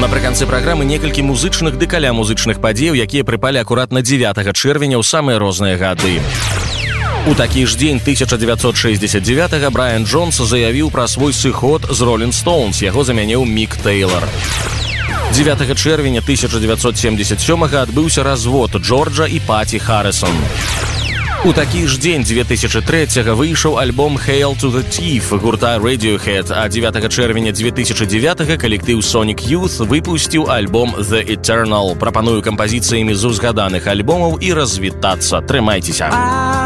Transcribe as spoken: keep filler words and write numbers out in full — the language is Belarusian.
Напрыканцы праграмы некалькі музычных ды каля музычных падзеяў, якія прыпалі акуратна дзевятага чэрвеня ў самыя розныя гады. У такі ж дзень тысяча дзевяцьсот шэсцьдзесят дзевятага Брайан Джонс заявіў пра свой сыход з Rolling Stones, яго заменіў Мік Тэйлар. дзевятага чэрвеня тысяча дзевяцьсот семьдесят сёмага адбыўся развод Джорджа і Паці Харрысон. У такі ж дзень две тысячи трэцяга выйшаў альбом «Hail to the Thief» гурта Radiohead, а дзевятага чэрвеня две тысячи дзевятага калектыў Sonic Youth выпусціў альбом «The Eternal». Прапаную кампазіцыямі з узгаданых альбомаў і развітацца. Трымайцеся!